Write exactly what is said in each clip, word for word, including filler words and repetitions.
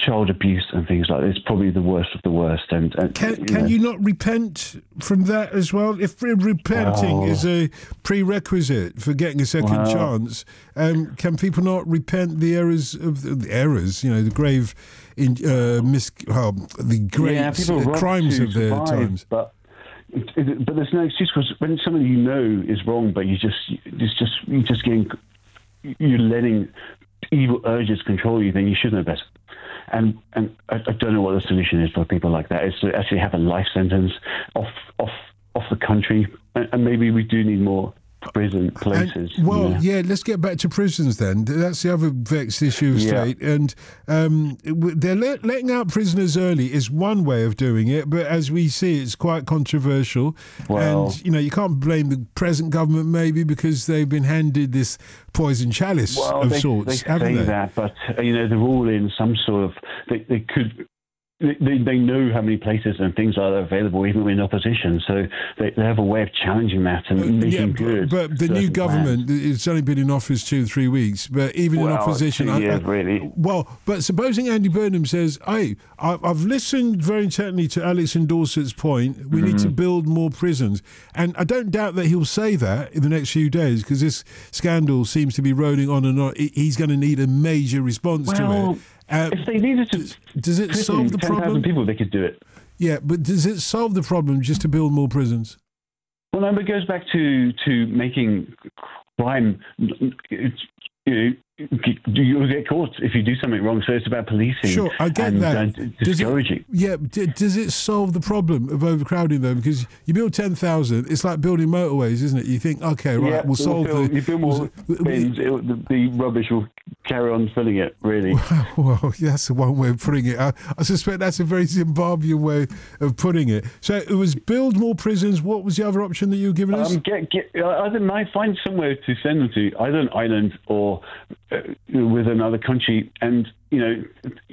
child abuse and things like this. It's probably the worst of the worst. And, and can you can know. you not repent from that as well? If repenting Well, is a prerequisite for getting a second well, chance, um, can people not repent the errors of the, the errors? You know, the grave, in, uh, mis, well, the great yeah, people uh, rob crimes to of their survive, times. But it, it, but there's no excuse, because when something you know is wrong, but you just it's just you just getting you're letting evil urges control you, then you should know better. And and I, I don't know what the solution is for people like that. Is to actually have a life sentence off off off the country, and, and maybe we do need more prison places. And, well, yeah. yeah, let's get back to prisons then. That's the other vexed issue of Yeah. state. And um, they're let, letting out prisoners early is one way of doing it, but as we see, it's quite controversial. Well, and, you know, you can't blame the present government maybe because they've been handed this poison chalice well, of they, sorts, they haven't say they? that, but uh, you know, they're all in some sort of they, they could. They, they know how many places and things are available, even in opposition. So they, they have a way of challenging that and Uh, making yeah, good. but, but the new certain government, plans. it's only been in office two, three weeks, but even in Well, opposition... two I- years, I- really. Well, but supposing Andy Burnham says, hey, I- I've listened very intently to Alex and Dorset's point, we need to Mm-hmm. build more prisons. And I don't doubt that he'll say that in the next few days, because this scandal seems to be rolling on and on. He- He's going to need a major response to Well, it. Uh, if they needed to does, does it prison solve the ten problem? thousand people, they could do it. Yeah, but does it solve the problem just to build more prisons? Well, no, but it goes back to, to making crime. It's, you know, you'll get caught if you do something wrong. So it's about policing. Sure, I get and, that. and Does it- discouraging. Yeah, d- does it solve the problem of overcrowding though? Because you build ten thousand, it's like building motorways, isn't it? You think, okay, right, yeah, we'll solve fill, the... You build more we'll- bins, it, the, the rubbish will carry on filling it, really. Well, that's the one way of putting it. I, I suspect that's a very Zimbabwean way of putting it. So it was build more prisons. What was the other option that you were giving us? Um, get, get, either might find somewhere to send them to, either an island or uh, with another country. And, you know,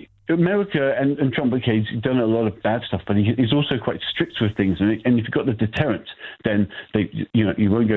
America and, and Trump, okay, he's done a lot of bad stuff, but he, he's also quite strict with things. And, and if you've got the deterrent, then they, you know, you won't go